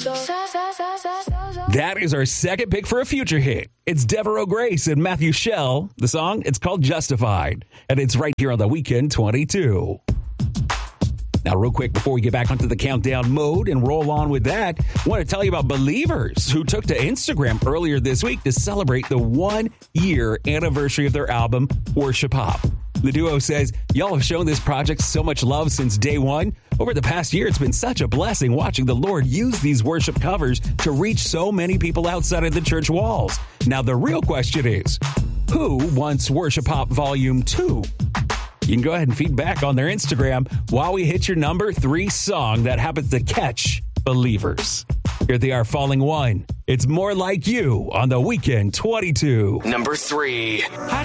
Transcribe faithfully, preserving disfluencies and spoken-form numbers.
That is our second pick for a future hit. It's Devereaux Grace and Matthew Shell. The song, it's called Justified, and it's right here on The Weekend twenty-two. Now, real quick, before we get back onto the countdown mode and roll on with that, I want to tell you about Believers, who took to Instagram earlier this week to celebrate the one-year anniversary of their album, Worship Hop. The duo says, y'all have shown this project so much love since day one. Over the past year, it's been such a blessing watching the Lord use these worship covers to reach so many people outside of the church walls. Now, the real question is, who wants Worship Hop Volume two? You can go ahead and feedback on their Instagram while we hit your number three song that happens to catch Believers. Here they are, Falling One. It's More Like You on The Weekend twenty-two. Number three.